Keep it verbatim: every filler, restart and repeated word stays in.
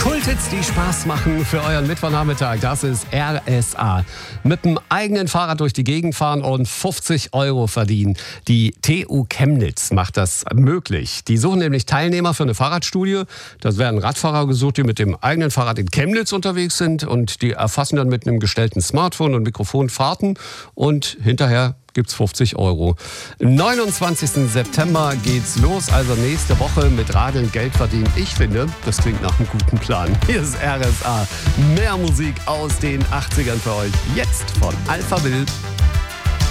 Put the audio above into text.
Kulthits, die Spaß machen für euren Mittwochnachmittag. Das ist R S A. Mit dem eigenen Fahrrad durch die Gegend fahren und fünfzig Euro verdienen. Die T U Chemnitz macht das möglich. Die suchen nämlich Teilnehmer für eine Fahrradstudie. Das werden Radfahrer gesucht, die mit dem eigenen Fahrrad in Chemnitz unterwegs sind. Und die erfassen dann mit einem gestellten Smartphone und Mikrofon Fahrten. Und hinterher gibt's fünfzig Euro. neunundzwanzigsten September geht's los, also nächste Woche mit Radeln Geld verdienen. Ich finde, das klingt nach einem guten Plan. Hier ist R S A. Mehr Musik aus den achtzigern für euch. Jetzt von Alphaville.